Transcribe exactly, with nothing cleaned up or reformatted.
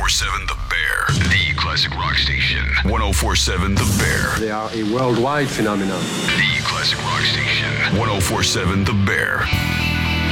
four seven The Bear, the classic rock station. one oh four seven The Bear. They are a worldwide phenomenon. The classic rock station. one oh four seven The Bear.